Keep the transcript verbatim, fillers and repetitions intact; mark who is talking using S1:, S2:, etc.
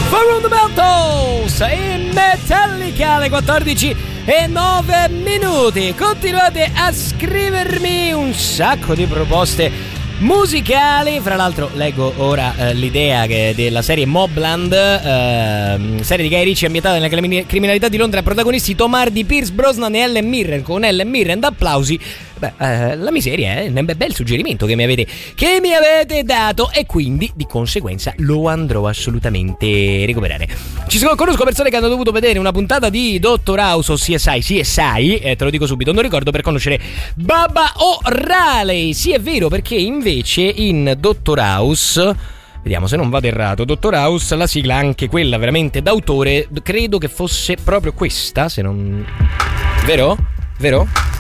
S1: Fundamentals in Metallica alle quattordici e nove minuti. Continuate a scrivermi un sacco di proposte musicali. Fra l'altro leggo ora eh, l'idea che della serie Mobland, eh, serie di Guy Ritchie ambientata nella criminalità di Londra, protagonisti Tom Hardy, Pierce Brosnan e Ellen Mirren. Con Ellen Mirren d'applausi. Beh, eh, la miseria è un bel suggerimento che mi avete che mi avete dato, e quindi di conseguenza lo andrò assolutamente a recuperare. Ci sono, conosco persone che hanno dovuto vedere una puntata di Doctor House o C S I, C S I, eh, te lo dico subito, non ricordo, per conoscere Baba O'Reilly. Sì, è vero, perché invece in Doctor House, vediamo se non vado errato, Doctor House, la sigla, anche quella veramente d'autore, credo che fosse proprio questa, se non... Vero? Vero?